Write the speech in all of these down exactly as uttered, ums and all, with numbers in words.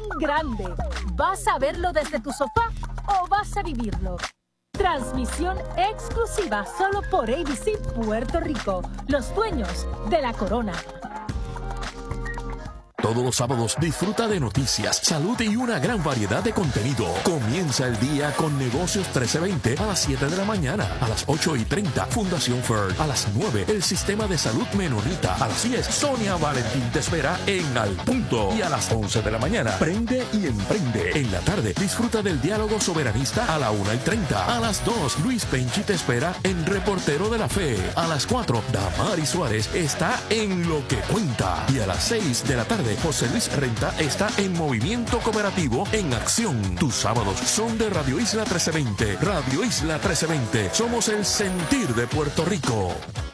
grande. ¿Vas a verlo desde tu sofá o vas a vivirlo? Transmisión exclusiva solo por A B C Puerto Rico, los dueños de la corona. Todos los sábados disfruta de noticias, salud y una gran variedad de contenido. Comienza el día con Negocios trece veinte a las siete de la mañana. A las ocho y treinta, Fundación Ferd. A las nueve, el Sistema de Salud Menonita. A las diez, Sonia Valentín te espera en Al Punto. Y a las once de la mañana, Prende y Emprende. En la tarde, disfruta del diálogo soberanista a la una y treinta. A las dos, Luis Penchi te espera en Reportero de la Fe. A las cuatro, Damari Suárez está en Lo que Cuenta. Y a las seis de la tarde, José Luis Renta está en Movimiento Cooperativo en Acción. Tus sábados son de Radio Isla trece veinte. Radio Isla trece veinte. Somos el sentir de Puerto Rico.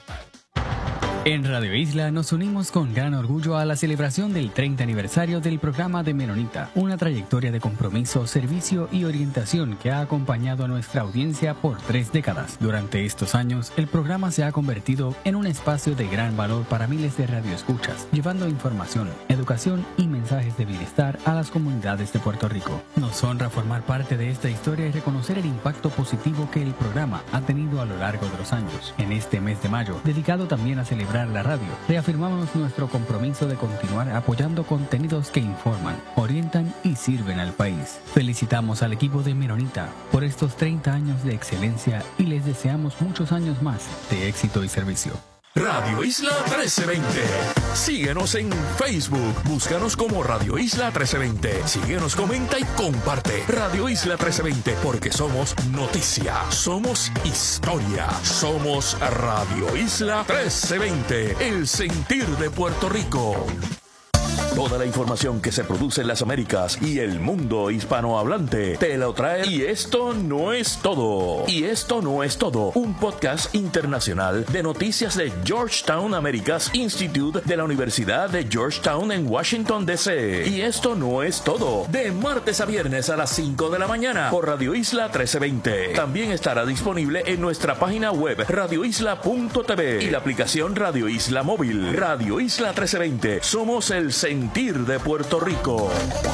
En Radio Isla nos unimos con gran orgullo a la celebración del treinta aniversario del programa de Menonita, una trayectoria de compromiso, servicio y orientación que ha acompañado a nuestra audiencia por tres décadas. Durante estos años, el programa se ha convertido en un espacio de gran valor para miles de radioescuchas, llevando información, educación y mensajes de bienestar a las comunidades de Puerto Rico. Nos honra formar parte de esta historia y reconocer el impacto positivo que el programa ha tenido a lo largo de los años. En este mes de mayo, dedicado también a celebrar la radio, reafirmamos nuestro compromiso de continuar apoyando contenidos que informan, orientan y sirven al país. Felicitamos al equipo de Menonita por estos treinta años de excelencia y les deseamos muchos años más de éxito y servicio. Radio Isla trece veinte. Síguenos en Facebook. Búscanos como Radio Isla trece veinte. Síguenos, comenta y comparte. Radio Isla trece veinte, porque somos noticia, somos historia, somos Radio Isla trece veinte, el sentir de Puerto Rico. Toda la información que se produce en las Américas y el mundo hispanohablante te lo trae. Y esto no es todo. Y esto no es todo. Un podcast internacional de noticias de Georgetown Americas Institute de la Universidad de Georgetown en Washington, D C. Y esto no es todo. De martes a viernes a las cinco de la mañana por Radio Isla trece veinte. También estará disponible en nuestra página web radio isla punto t v y la aplicación Radio Isla Móvil. Radio Isla trece veinte. Somos el sentir de Puerto Rico.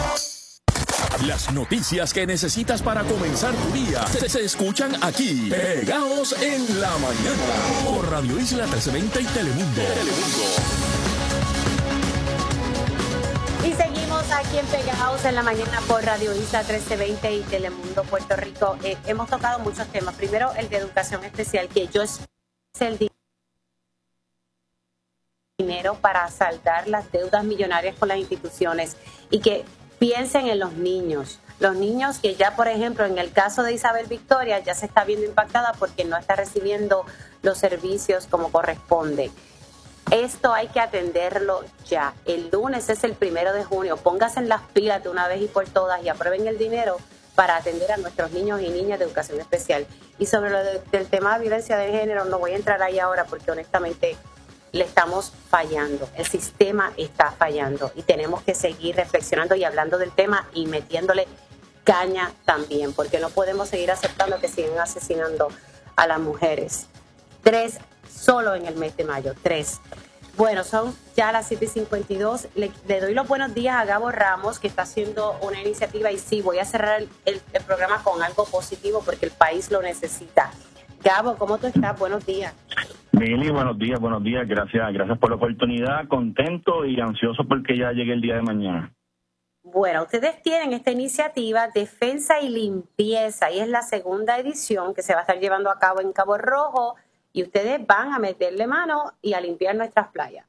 Las noticias que necesitas para comenzar tu día se, se escuchan aquí, pegados en la mañana, por Radio Isla trece veinte y Telemundo. Telemundo. Y seguimos aquí en Pegados en la Mañana por Radio Isla trece veinte y Telemundo Puerto Rico. Eh, hemos tocado muchos temas. Primero, el de educación especial, que yo es el dinero para saldar las deudas millonarias con las instituciones y que piensen en los niños. Los niños que ya, por ejemplo, en el caso de Isabel Victoria, ya se está viendo impactada porque no está recibiendo los servicios como corresponde. Esto hay que atenderlo ya. El lunes es el primero de junio. Pónganse en las pilas de una vez y por todas y aprueben el dinero para atender a nuestros niños y niñas de educación especial. Y sobre lo de, del tema de violencia de género, no voy a entrar ahí ahora porque honestamente le estamos fallando. El sistema está fallando y tenemos que seguir reflexionando y hablando del tema y metiéndole caña también, porque no podemos seguir aceptando que sigan asesinando a las mujeres. Tres solo en el mes de mayo, tres. Bueno, son ya las siete y cincuenta y dos. Le, le doy los buenos días a Gabo Ramos, que está haciendo una iniciativa, y sí, voy a cerrar el, el, el programa con algo positivo porque el país lo necesita. Gabo, ¿cómo tú estás? Buenos días. Mili, buenos días, buenos días. Gracias, gracias por la oportunidad. Contento y ansioso porque ya llegue el día de mañana. Bueno, ustedes tienen esta iniciativa Defensa y Limpieza y es la segunda edición que se va a estar llevando a cabo en Cabo Rojo y ustedes van a meterle mano y a limpiar nuestras playas.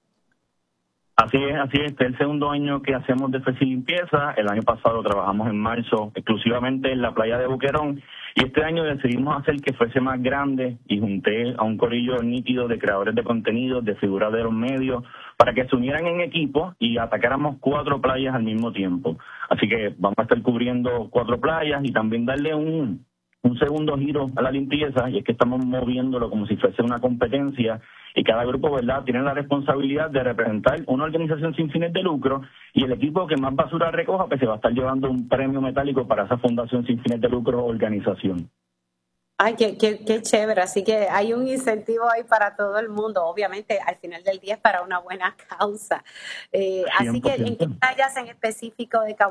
Así es, así es. Este es el segundo año que hacemos Defensa y Limpieza. El año pasado trabajamos en marzo exclusivamente en la playa de Boquerón y este año decidimos hacer que fuese más grande y junté a un corillo nítido de creadores de contenidos, de figuras de los medios, para que se unieran en equipo y atacáramos cuatro playas al mismo tiempo. Así que vamos a estar cubriendo cuatro playas y también darle un, un segundo giro a la limpieza, y es que estamos moviéndolo como si fuese una competencia y cada grupo, ¿verdad?, tiene la responsabilidad de representar una organización sin fines de lucro y el equipo que más basura recoja pues se va a estar llevando un premio metálico para esa fundación sin fines de lucro o organización. Ay, qué, qué, qué chévere. Así que hay un incentivo ahí para todo el mundo. Obviamente, al final del día es para una buena causa. Eh, así que, ¿en qué playas en específico de Cabo